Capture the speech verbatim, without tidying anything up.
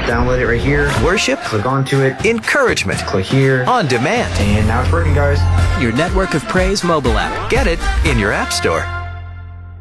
Download it right here. Worship, Click onto it. encouragement, Click here. on demand. And now it's working, guys. Your network of praise mobile app. Get it in your app store.